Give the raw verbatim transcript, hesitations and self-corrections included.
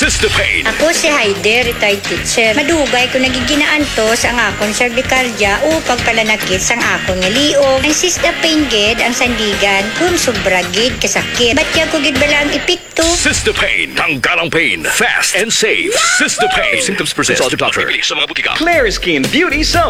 Sister Pain. Ako si Heidi, retired teacher. Madugay ko nagiginaan to sa ang akong cervicalgia o pagpalanakit sa ang akong nga liog. Ang sister pain gid ang sandigan kung sobra gid kasakit. Ba't kaya ko gid bala ang epekto? Sister Pain. Tanggalang pain. Fast and safe. Sister Pain. If symptoms persist, consult your doctor. Sa mga butika. Claire Skin Beauty Soap.